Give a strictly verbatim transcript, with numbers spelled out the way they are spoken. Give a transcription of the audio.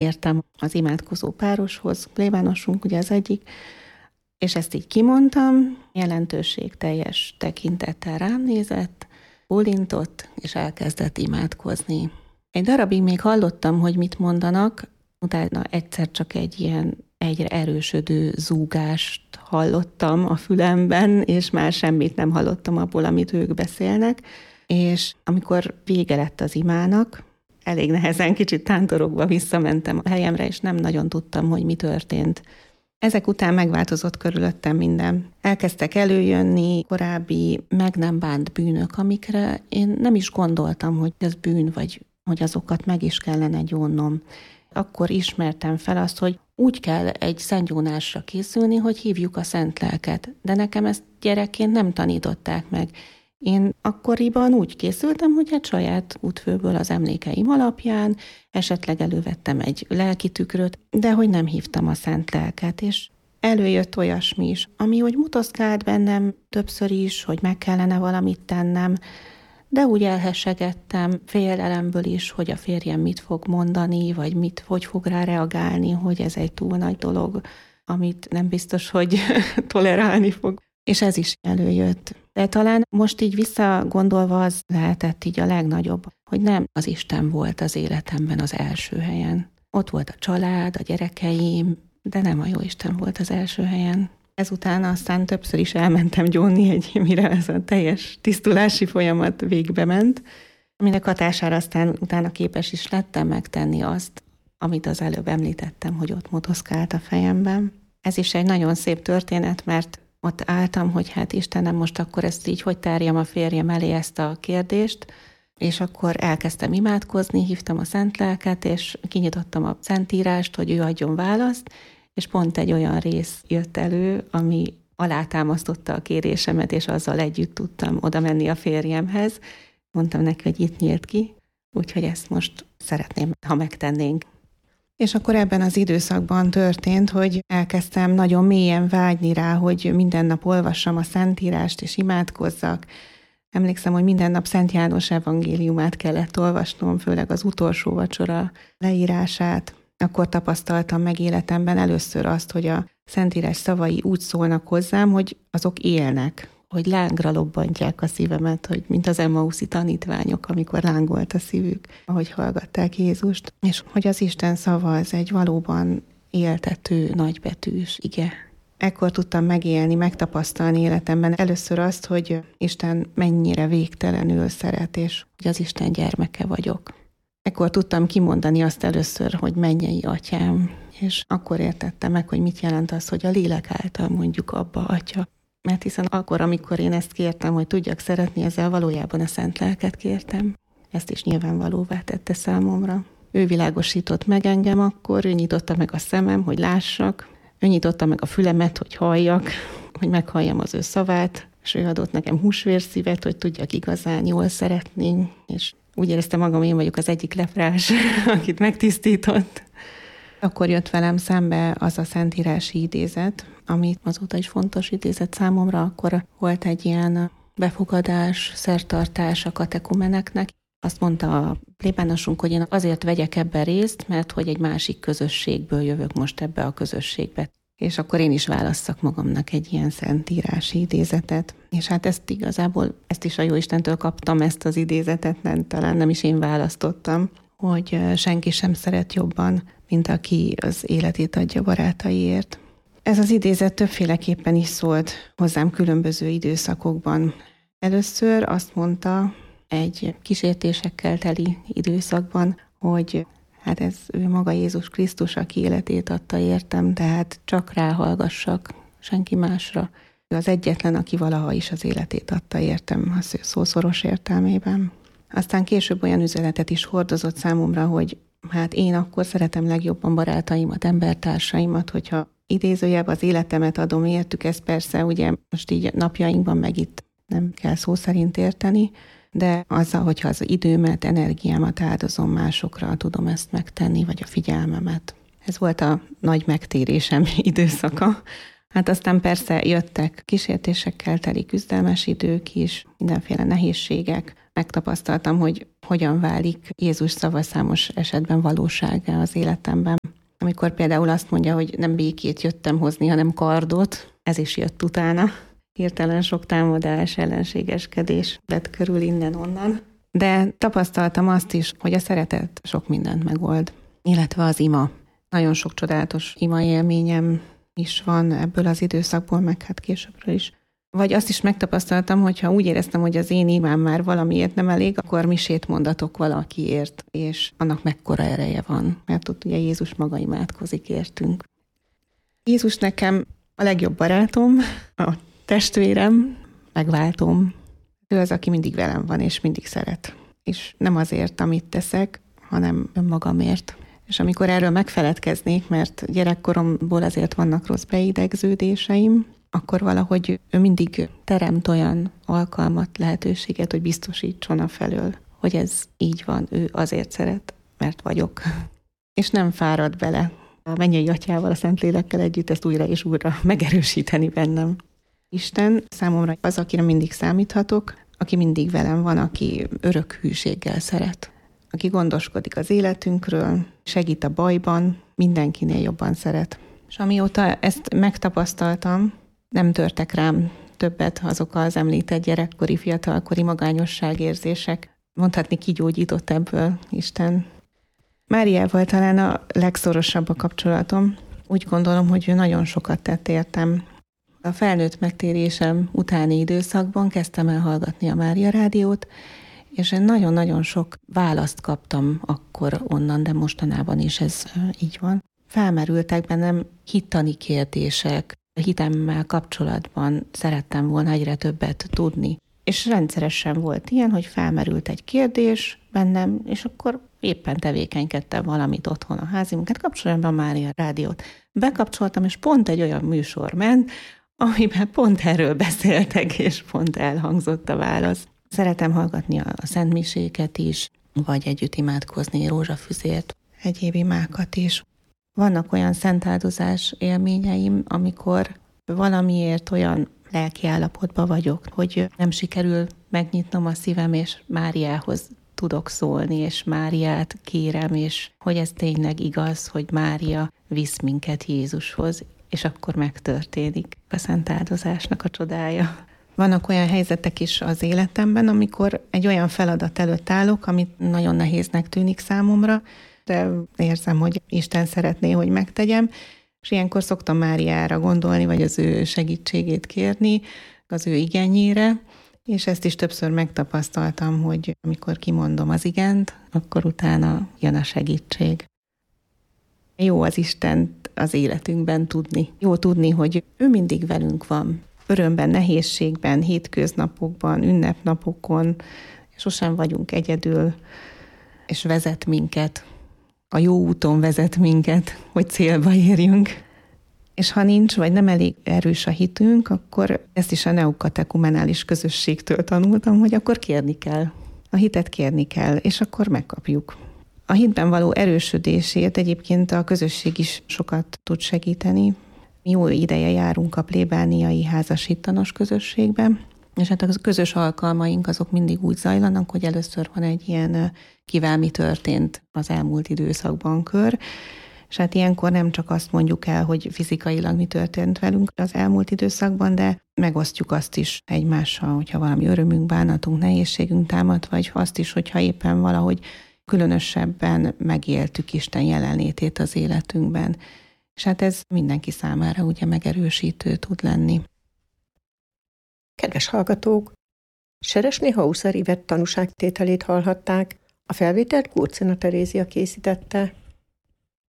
odaértem az imádkozó pároshoz, plébánosunk ugye az egyik, és ezt így kimondtam, jelentőség teljes tekintettel rám nézett, bólintott, és elkezdett imádkozni. Egy darabig még hallottam, hogy mit mondanak, utána egyszer csak egy ilyen egyre erősödő zúgást hallottam a fülemben, és már semmit nem hallottam abból, amit ők beszélnek, és amikor vége lett az imának, elég nehezen, kicsit tántorogva visszamentem a helyemre, és nem nagyon tudtam, hogy mi történt. Ezek után megváltozott körülöttem minden. Elkezdtek előjönni korábbi meg nem bánt bűnök, amikre én nem is gondoltam, hogy ez bűn, vagy hogy azokat meg is kellene gyónnom. Akkor ismertem fel azt, hogy úgy kell egy szentgyónásra készülni, hogy hívjuk a szent lelket. De nekem ezt gyerekként nem tanították meg. Én akkoriban úgy készültem, hogy hát saját útfőből az emlékeim alapján, esetleg elővettem egy lelki tükröt, de hogy nem hívtam a szent lelket, és előjött olyasmi is, ami hogy mutoszkált bennem többször is, hogy meg kellene valamit tennem, de úgy elhessegettem félelemből is, hogy a férjem mit fog mondani, vagy mit, hogy fog rá reagálni, hogy ez egy túl nagy dolog, amit nem biztos, hogy tolerálni fog. És ez is előjött. De talán most így visszagondolva az lehetett így a legnagyobb, hogy nem az Isten volt az életemben az első helyen. Ott volt a család, a gyerekeim, de nem a Jóisten volt az első helyen. Ezután aztán többször is elmentem gyónni, egy, mire ez a teljes tisztulási folyamat végbe ment, aminek hatására aztán utána képes is lettem megtenni azt, amit az előbb említettem, hogy ott motoszkált a fejemben. Ez is egy nagyon szép történet, mert ott álltam, hogy hát Istenem, most akkor ezt így hogy tárjam a férjem elé ezt a kérdést, és akkor elkezdtem imádkozni, hívtam a szent lelket, és kinyitottam a szentírást, hogy ő adjon választ, és pont egy olyan rész jött elő, ami alátámasztotta a kérésemet, és azzal együtt tudtam oda menni a férjemhez. Mondtam neki, hogy itt nyílt ki, úgyhogy ezt most szeretném, ha megtennénk. És akkor ebben az időszakban történt, hogy elkezdtem nagyon mélyen vágyni rá, hogy minden nap olvassam a Szentírást és imádkozzak. Emlékszem, hogy minden nap Szent János evangéliumát kellett olvasnom, főleg az utolsó vacsora leírását. Akkor tapasztaltam meg életemben először azt, hogy a Szentírás szavai úgy szólnak hozzám, hogy azok élnek, hogy lángra lobbantják a szívemet, hogy mint az emmauszi tanítványok, amikor lángolt a szívük, ahogy hallgatták Jézust, és hogy az Isten szava az egy valóban éltető, nagybetűs ige. Ekkor tudtam megélni, megtapasztalni életemben először azt, hogy Isten mennyire végtelenül szeret, és hogy az Isten gyermeke vagyok. Ekkor tudtam kimondani azt először, hogy mennyei atyám, és akkor értettem meg, hogy mit jelent az, hogy a lélek által mondjuk abba atya. Mert hiszen akkor, amikor én ezt kértem, hogy tudjak szeretni, ezzel valójában a szent lelket kértem. Ezt is nyilvánvalóvá tette számomra. Ő világosított meg engem akkor, ő nyitotta meg a szemem, hogy lássak, ő nyitotta meg a fülemet, hogy halljak, hogy meghalljam az ő szavát, és ő adott nekem húsvérszívet, hogy tudjak igazán jól szeretni, és úgy éreztem magam, én vagyok az egyik leprás, akit megtisztított. Akkor jött velem szembe az a szentírási idézet, ami azóta is fontos idézet számomra. Akkor volt egy ilyen befogadás, szertartás a katekumeneknek. Azt mondta a plébánosunk, hogy én azért vegyek ebben részt, mert hogy egy másik közösségből jövök most ebbe a közösségbe. És akkor én is válasszak magamnak egy ilyen szentírási idézetet. És hát ezt igazából, ezt is a Jóistentől kaptam, ezt az idézetet, nem, talán nem is én választottam, hogy senki sem szeret jobban, mint aki az életét adja barátaiért. Ez az idézet többféleképpen is szólt hozzám különböző időszakokban. Először azt mondta egy kísértésekkel teli időszakban, hogy hát ez ő maga Jézus Krisztus, aki életét adta értem, tehát csak ráhallgassak, senki másra. Ő az egyetlen, aki valaha is az életét adta értem, a szószoros értelmében. Aztán később olyan üzenetet is hordozott számomra, hogy hát én akkor szeretem legjobban barátaimat, embertársaimat, hogyha idézőjelben az életemet adom értük, ez persze ugye most így napjainkban meg itt nem kell szó szerint érteni, de azzal, hogyha az időmet, energiámat áldozom másokra, tudom ezt megtenni, vagy a figyelmemet. Ez volt a nagy megtérésem időszaka. Hát aztán persze jöttek kísértésekkel teli küzdelmes idők is, mindenféle nehézségek. Megtapasztaltam, hogy hogyan válik Jézus szava számos esetben valósággá az életemben. Amikor például azt mondja, hogy nem békét jöttem hozni, hanem kardot, ez is jött utána. Hirtelen sok támadás, ellenségeskedés vett körül innen-onnan. De tapasztaltam azt is, hogy a szeretet sok mindent megold, illetve az ima. Nagyon sok csodálatos ima élményem is van ebből az időszakból, meg hát későbbről is. Vagy azt is megtapasztaltam, hogy ha úgy éreztem, hogy az én imám már valamiért nem elég, akkor misét mondatok valakiért, és annak mekkora ereje van, mert ott ugye Jézus maga imádkozik értünk. Jézus nekem a legjobb barátom, a testvérem, megváltom. Ő az, aki mindig velem van, és mindig szeret. És nem azért, amit teszek, hanem önmagamért. És amikor erről megfeledkeznék, mert gyerekkoromból azért vannak rossz beidegződéseim, akkor valahogy ő mindig teremt olyan alkalmat, lehetőséget, hogy biztosítson a felől, hogy ez így van, ő azért szeret, mert vagyok. És nem fárad bele a mennyei atyával, a Szentlélekkel együtt ezt újra és újra megerősíteni bennem. Isten számomra az, akire mindig számíthatok, aki mindig velem van, aki örök hűséggel szeret, aki gondoskodik az életünkről, segít a bajban, mindenkinél jobban szeret. És amióta ezt megtapasztaltam, nem törtek rám többet azok az említett gyerekkori, fiatalkori magányosságérzések. Mondhatni, kigyógyított ebből Isten. Máriával talán a legszorosabb a kapcsolatom. Úgy gondolom, hogy ő nagyon sokat tett értem. A felnőtt megtérésem utáni időszakban kezdtem el hallgatni a Mária rádiót, és én nagyon-nagyon sok választ kaptam akkor onnan, de mostanában is ez így van. Felmerültek bennem hittani kérdések, a hitemmel kapcsolatban szerettem volna egyre többet tudni. És rendszeresen volt ilyen, hogy felmerült egy kérdés bennem, és akkor éppen tevékenykedtem valamit otthon a házi munkát, kapcsolatban a Mária rádiót. Bekapcsoltam, és pont egy olyan műsor ment, amiben pont erről beszéltek, és pont elhangzott a válasz. Szeretem hallgatni a szentmiséket is, vagy együtt imádkozni rózsafüzért, egyéb imákat is. Vannak olyan szentáldozás élményeim, amikor valamiért olyan lelki állapotban vagyok, hogy nem sikerül megnyitnom a szívem, és Máriához tudok szólni, és Máriát kérem, és hogy ez tényleg igaz, hogy Mária visz minket Jézushoz, és akkor megtörténik a szentáldozásnak a csodája. Vannak olyan helyzetek is az életemben, amikor egy olyan feladat előtt állok, amit nagyon nehéznek tűnik számomra, de érzem, hogy Isten szeretné, hogy megtegyem, és ilyenkor szoktam Máriára gondolni, vagy az ő segítségét kérni, az ő igényére, és ezt is többször megtapasztaltam, hogy amikor kimondom az igent, akkor utána jön a segítség. Jó az Istent az életünkben tudni. Jó tudni, hogy ő mindig velünk van. Örömben, nehézségben, hétköznapokban, ünnepnapokon, sosem vagyunk egyedül, és vezet minket. A jó úton vezet minket, hogy célba érjünk. És ha nincs, vagy nem elég erős a hitünk, akkor ezt is a neokatekumenális közösségtől tanultam, hogy akkor kérni kell. A hitet kérni kell, és akkor megkapjuk. A hitben való erősödését egyébként a közösség is sokat tud segíteni. Jó ideje járunk a plébániai házasítanos közösségben, és hát a közös alkalmaink azok mindig úgy zajlanak, hogy először van egy ilyen kivel mi történt az elmúlt időszakban kör, és hát ilyenkor nem csak azt mondjuk el, hogy fizikailag mi történt velünk az elmúlt időszakban, de megosztjuk azt is egymással, hogyha valami örömünk, bánatunk, nehézségünk támad, vagy azt is, hogyha éppen valahogy különösebben megéltük Isten jelenlétét az életünkben. És hát ez mindenki számára ugye megerősítő tud lenni. Kedves hallgatók! Seresné Hauszer Ivett tanúságtételét hallhatták, a felvételt Kurcina Terézia készítette.